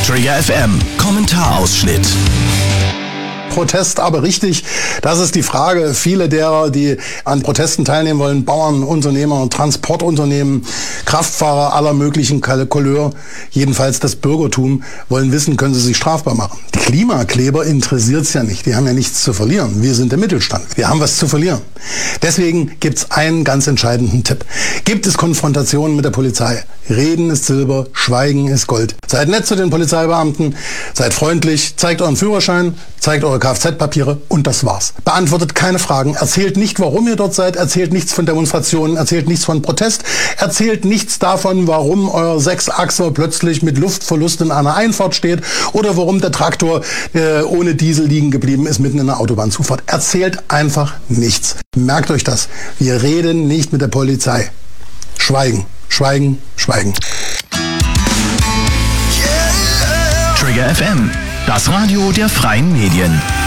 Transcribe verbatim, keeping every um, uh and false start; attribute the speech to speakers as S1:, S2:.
S1: Trigger F M, Kommentarausschnitt.
S2: Protest, aber richtig, das ist die Frage. Viele derer, die an Protesten teilnehmen wollen, Bauern, Unternehmer, Transportunternehmen, Kraftfahrer aller möglichen Couleur, jedenfalls das Bürgertum, wollen wissen, können sie sich strafbar machen. Die Klimakleber interessiert es ja nicht, die haben ja nichts zu verlieren. Wir sind der Mittelstand, wir haben was zu verlieren. Deswegen gibt es einen ganz entscheidenden Tipp. Gibt es Konfrontationen mit der Polizei? Reden ist Silber, Schweigen ist Gold. Seid nett zu den Polizeibeamten, seid freundlich, zeigt euren Führerschein, zeigt eure Kfz-Papiere und das war's. Beantwortet keine Fragen, erzählt nicht, warum ihr dort seid, erzählt nichts von Demonstrationen, erzählt nichts von Protest, erzählt nichts davon, warum euer Sechsachser plötzlich mit Luftverlust in einer Einfahrt steht oder warum der Traktor äh, ohne Diesel liegen geblieben ist mitten in der Autobahnzufahrt. Erzählt einfach nichts. Merkt euch das. Wir reden nicht mit der Polizei. Schweigen, schweigen, schweigen.
S1: Trigger F M, das Radio der freien Medien.